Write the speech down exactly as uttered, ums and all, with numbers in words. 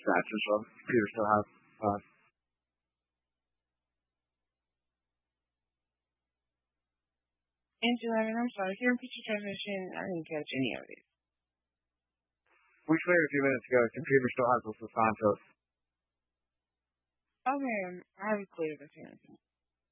that just so the computer still has uh, Angela, I'm sorry. If you're in picture transition, I didn't catch any of it. we cleared a few minutes ago. The computer still has this assigned to it. Okay, I have it cleared. I think.